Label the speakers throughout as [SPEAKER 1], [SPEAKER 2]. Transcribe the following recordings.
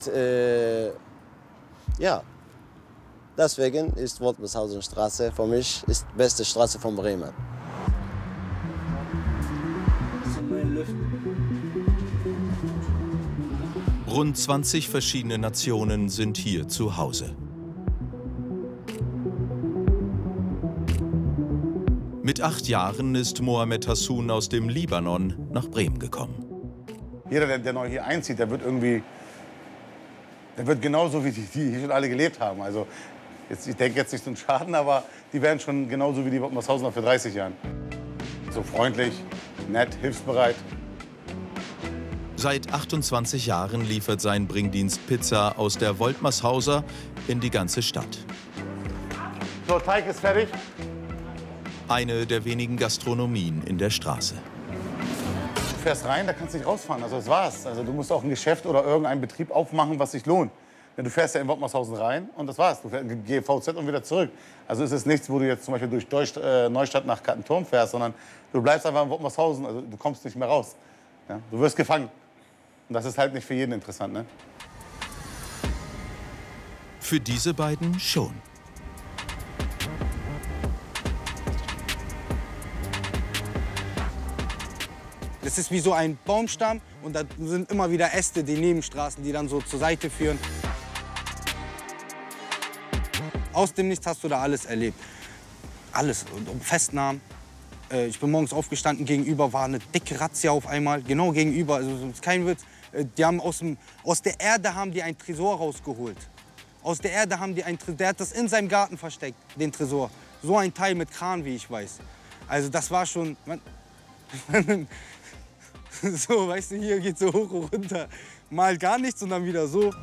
[SPEAKER 1] Ja, deswegen ist Woltmershausenstraße für mich die beste Straße von Bremen.
[SPEAKER 2] Rund 20 verschiedene Nationen sind hier zu Hause. Mit 8 Jahren ist Mohamed Hassoun aus dem Libanon nach Bremen gekommen.
[SPEAKER 3] Jeder, der neu hier einzieht, der wird genauso wie die hier schon alle gelebt haben. Also ich denke jetzt nicht so einen Schaden, aber die werden schon genauso wie die Woltmershausener für 30 Jahren. So freundlich, nett, hilfsbereit.
[SPEAKER 2] Seit 28 Jahren liefert sein Bringdienst Pizza aus der Woltmershauser in die ganze Stadt.
[SPEAKER 3] So, Teig ist fertig.
[SPEAKER 2] Eine der wenigen Gastronomien in der Straße.
[SPEAKER 3] Du fährst rein, da kannst du nicht rausfahren. Also das war's. Also du musst auch ein Geschäft oder irgendeinen Betrieb aufmachen, was sich lohnt. Denn du fährst ja in Woltmershausen rein und das war's. Du fährst GVZ und wieder zurück. Also es ist nichts, wo du jetzt zum Beispiel durch Neustadt nach Kattenturm fährst, sondern du bleibst einfach in Woltmershausen. Also du kommst nicht mehr raus. Ja? Du wirst gefangen. Und das ist halt nicht für jeden interessant, ne?
[SPEAKER 2] Für diese beiden schon.
[SPEAKER 4] Das ist wie so ein Baumstamm und da sind immer wieder Äste, die Nebenstraßen, die dann so zur Seite führen. Aus dem Nichts hast du da alles erlebt. Alles, Festnahmen. Ich bin morgens aufgestanden, gegenüber war eine dicke Razzia auf einmal, genau gegenüber, also das ist kein Witz. Die haben aus der Erde haben die einen Tresor rausgeholt. Aus der Erde haben die der hat das in seinem Garten versteckt, den Tresor. So ein Teil mit Kran, wie ich weiß. Also das war schon, so, weißt du, hier geht so hoch und runter. Mal gar nichts und dann wieder so.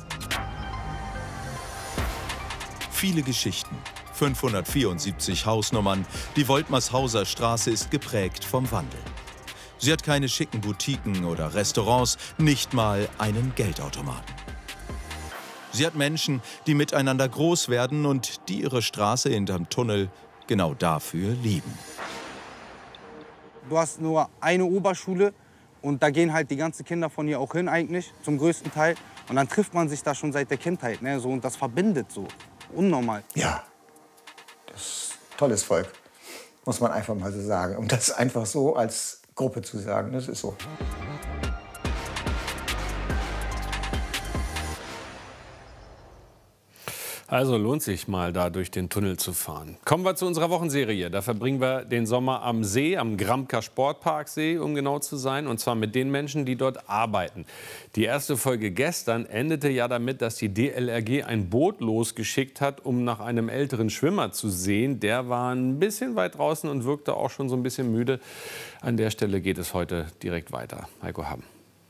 [SPEAKER 2] Viele Geschichten. 574 Hausnummern. Die Woltmershauser Straße ist geprägt vom Wandel. Sie hat keine schicken Boutiquen oder Restaurants, nicht mal einen Geldautomaten. Sie hat Menschen, die miteinander groß werden und die ihre Straße hinterm Tunnel genau dafür lieben.
[SPEAKER 4] Du hast nur eine Oberschule und da gehen halt die ganzen Kinder von hier auch hin eigentlich, zum größten Teil. Und dann trifft man sich da schon seit der Kindheit, ne? So, und das verbindet so, unnormal.
[SPEAKER 5] Ja, das ist ein tolles Volk, muss man einfach mal so sagen. Und das einfach so als Gruppe zu sagen, das ist so.
[SPEAKER 6] Also lohnt sich mal, da durch den Tunnel zu fahren. Kommen wir zu unserer Wochenserie. Da verbringen wir den Sommer am See, am Gramka Sportparksee, um genau zu sein. Und zwar mit den Menschen, die dort arbeiten. Die erste Folge gestern endete ja damit, dass die DLRG ein Boot losgeschickt hat, um nach einem älteren Schwimmer zu sehen. Der war ein bisschen weit draußen und wirkte auch schon so ein bisschen müde. An der Stelle geht es heute direkt weiter. Heiko Hamm.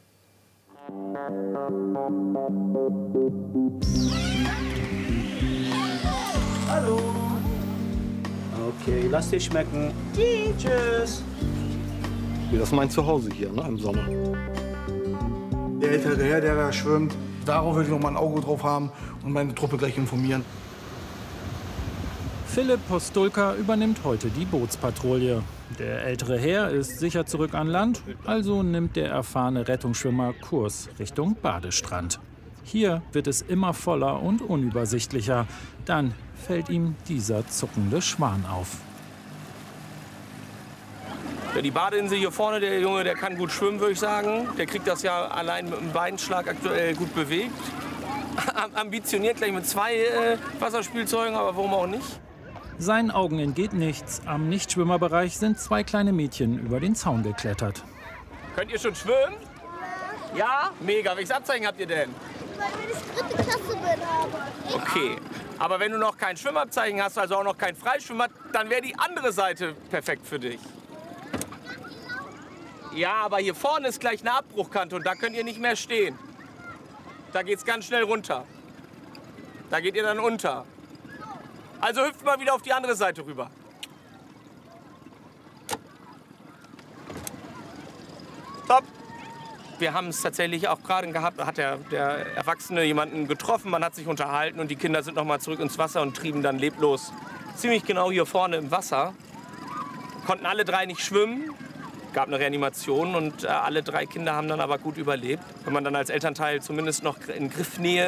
[SPEAKER 7] Hallo. Okay, lass dir schmecken. Tschüss.
[SPEAKER 8] Das ist mein Zuhause hier, ne, im Sommer.
[SPEAKER 9] Der ältere Herr, der da schwimmt, darauf will ich noch mal ein Auge drauf haben und meine Truppe gleich informieren.
[SPEAKER 10] Philipp Postulka übernimmt heute die Bootspatrouille. Der ältere Herr ist sicher zurück an Land, also nimmt der erfahrene Rettungsschwimmer Kurs Richtung Badestrand. Hier wird es immer voller und unübersichtlicher. Dann fällt ihm dieser zuckende Schwan auf.
[SPEAKER 11] Ja, die Badeinsel hier vorne, der Junge, der kann gut schwimmen, würde ich sagen. Der kriegt das ja allein mit dem Beinschlag aktuell gut bewegt. Ambitioniert gleich mit 2 Wasserspielzeugen, aber warum auch nicht?
[SPEAKER 10] Seinen Augen entgeht nichts. Am Nichtschwimmerbereich sind 2 kleine Mädchen über den Zaun geklettert.
[SPEAKER 11] Könnt ihr schon schwimmen? Ja? Mega. Welches Abzeichen habt ihr denn?
[SPEAKER 12] Weil ich 3. Klasse bin.
[SPEAKER 11] Okay. Aber wenn du noch kein Schwimmabzeichen hast, also auch noch kein Freischwimmer, dann wäre die andere Seite perfekt für dich. Ja, aber hier vorne ist gleich eine Abbruchkante und da könnt ihr nicht mehr stehen. Da geht's ganz schnell runter. Da geht ihr dann unter. Also hüpft mal wieder auf die andere Seite rüber. Top. Wir haben es tatsächlich auch gerade gehabt, hat der Erwachsene jemanden getroffen, man hat sich unterhalten und die Kinder sind noch mal zurück ins Wasser und trieben dann leblos ziemlich genau hier vorne im Wasser. Konnten alle 3 nicht schwimmen, Gab eine Reanimation und alle 3 Kinder haben dann aber gut überlebt. Wenn man dann als Elternteil zumindest noch in Griffnähe